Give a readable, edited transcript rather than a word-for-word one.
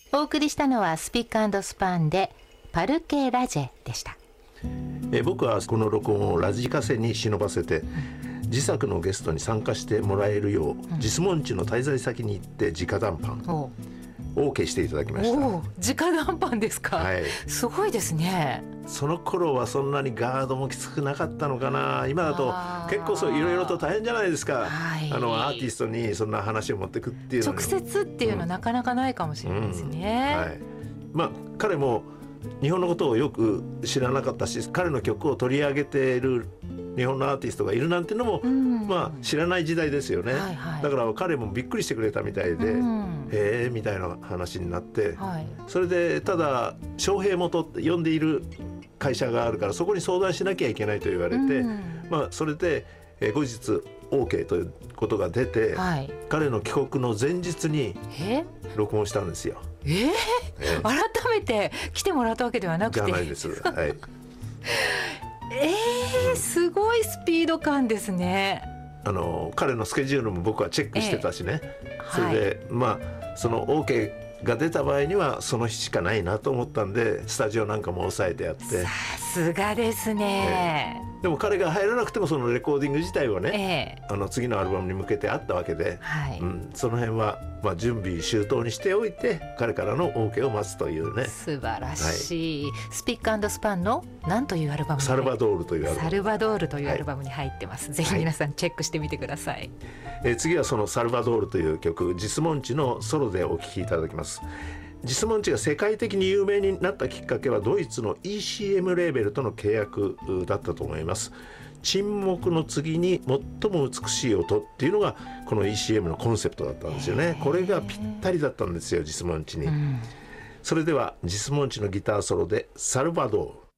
お送りしたのはスピック&スパンでパルケラジェでした。 僕はこの録音をラジカセに忍ばせて、自作のゲストに参加してもらえるよう、実門地の滞在先に行って直談判OK していただきました。 直談判ですか、はい、すごいですね。 その頃はそんなにガードもきつくなかったのかな。今だと結構いろいろと大変じゃないですか、はい、アーティストにそんな話を持ってくっていうの直接っていうのはなかなかないかもしれないですね、はい。 彼も日本のことをよく知らなかったし、彼の曲を取り上げている日本のアーティストがいるなんていうのも、知らない時代ですよね、はいはい、だから彼もびっくりしてくれたみたいで、へえみたいな話になって、はい、それでただ翔平元って呼んでいる会社があるからそこに相談しなきゃいけないと言われて、それで後日 OK ということが出て、はい、彼の帰国の前日に録音したんですよ。 改めて来てもらったわけではなくてじゃないです、はい。 すごいスピード感ですね。 彼のスケジュールも僕はチェックしてたしね、それで、その OK が出た場合にはその日しかないなと思ったんで、スタジオなんかも抑えてやって。 さすがですね、 でも彼が入らなくてもそのレコーディング自体はね、次のアルバムに向けてあったわけで、はい、その辺は準備周到にしておいて彼からの OK を待つというね。 素晴らしい、はい、スピック&スパンの何というアルバム？ サルバドールというアルバム。 サルバドールというアルバムに入ってます、はい、ぜひ皆さんチェックしてみてください、 次はそのサルバドールという曲、実門地のソロでお聴きいただきます。実門地が世界的に有名になったきっかけはドイツの ECM レーベルとの契約だったと思います。沈黙の次に最も美しい音っていうのがこの ECM のコンセプトだったんですよね。これがぴったりだったんですよ、実門地に、それでは実門地のギターソロでサルバドール。